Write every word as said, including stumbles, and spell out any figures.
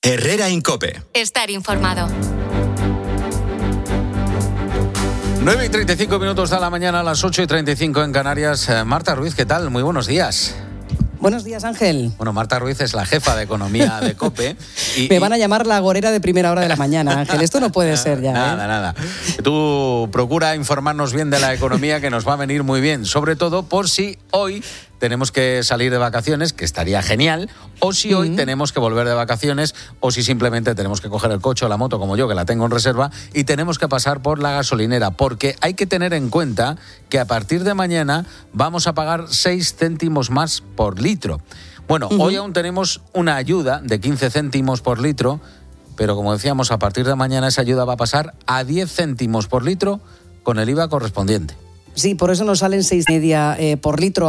Herrera Incope. Estar informado. nueve y treinta y cinco minutos de la mañana, a las ocho y treinta y cinco en Canarias. Eh, Marta Ruiz, ¿qué tal? Muy buenos días. Buenos días, Ángel. Bueno, Marta Ruiz es la jefa de economía de COPE. Y, Me van a llamar la agorera de primera hora de la mañana, Ángel. Esto no puede ser ya. Nada, ¿eh? nada. Tú procura informarnos bien de la economía, que nos va a venir muy bien. Sobre todo por si hoy tenemos que salir de vacaciones, que estaría genial, o si hoy uh-huh. tenemos que volver de vacaciones, o si simplemente tenemos que coger el coche o la moto, como yo, que la tengo en reserva, y tenemos que pasar por la gasolinera, porque hay que tener en cuenta que a partir de mañana vamos a pagar seis céntimos más por litro. Bueno, uh-huh. hoy aún tenemos una ayuda de quince céntimos por litro, pero como decíamos, a partir de mañana esa ayuda va a pasar a diez céntimos por litro con el I V A correspondiente. Sí, por eso nos salen seis y media eh, por litro.